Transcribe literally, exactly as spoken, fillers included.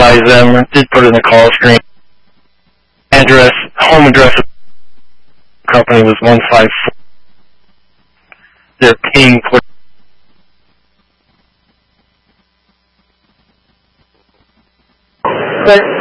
advise them, I did put it in the call screen. Address, home address of the company was one five four. They're paying for But